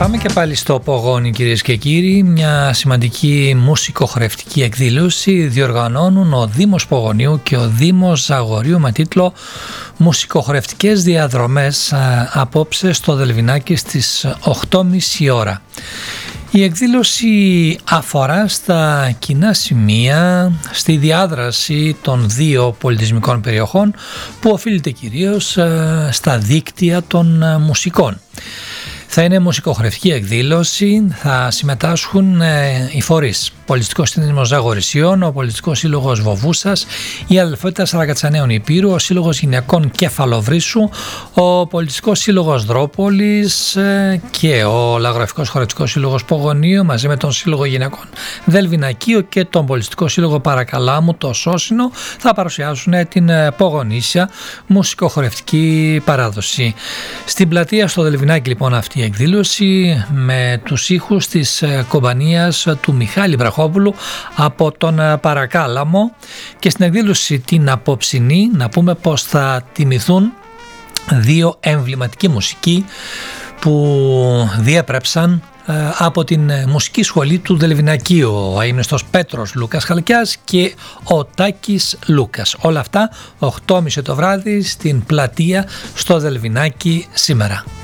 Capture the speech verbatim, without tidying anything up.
Πάμε και πάλι στο Πογόνι, κυρίες και κύριοι. Μια σημαντική μουσικοχορευτική εκδήλωση διοργανώνουν ο Δήμος Πογονίου και ο Δήμος Ζαγορείου με τίτλο «Μουσικοχορευτικές διαδρομές» απόψε στο Δελβινάκι στις οκτώ και μισή ώρα. Η εκδήλωση αφορά στα κοινά σημεία, στη διάδραση των δύο πολιτισμικών περιοχών που οφείλεται κυρίως στα δίκτυα των μουσικών. Θα είναι μουσικοχορευτική εκδήλωση, θα συμμετάσχουν ε, οι φορείς. Πολιτιστικός Σύνδεσμος Ζαγορισιών, ο Πολιτιστικός Σύλλογος Βοβούσας, η Αδελφότητα Σαρακατσανέων Υπήρου, ο Σύλλογος Γυναικών Κεφαλοβρίσου, ο Πολιτιστικός Σύλλογος Δρόπολης ε, και ο Λαγογραφικός Χορευτικός Σύλλογος Πογονίου μαζί με τον Σύλλογο Γυναικών Δελβινακίου και τον Πολιτιστικό Σύλλογο Παρακαλάμου, το Σώσινο, θα παρουσιάσουν την Πογονήσια μουσικοχορευτική παράδοση. Στην πλατεία στο Δελβινάκι λοιπόν αυτή η εκδήλωση με τους ήχους της κομπανίας του Μιχάλη Βραχόπουλου από τον Παρακάλαμο, και στην εκδήλωση την απόψινή να πούμε πως θα τιμηθούν δύο εμβληματικοί μουσικοί που διέπρεψαν από την μουσική σχολή του Δελβινακίου, ο αείμνηστος Πέτρος Λούκας Χαλκιάς και ο Τάκης Λούκας. Όλα αυτά οκτώ και μισή το βράδυ στην πλατεία στο Δελβινάκι σήμερα.